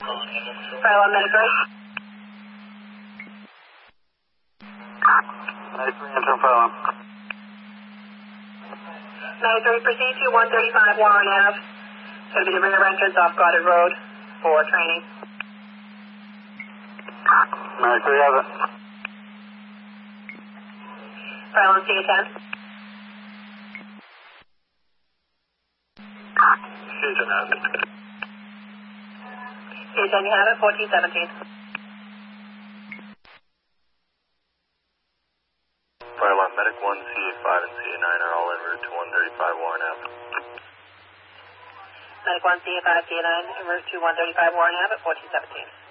File on Medic 3. Medic 3, enter file. Medic 3, proceed to 135 Warren Ave. It's going to be the rear entrance off Goddard Road for training. Medic 3 has it. File on C10. Fusion has it. C10, you have it, 1417. File on Medic 1, CA5 and CA9 are all en route to 135 Warren Ave. Medic 1, CA5, CA9, en route to 135 Warren Ave at 1417.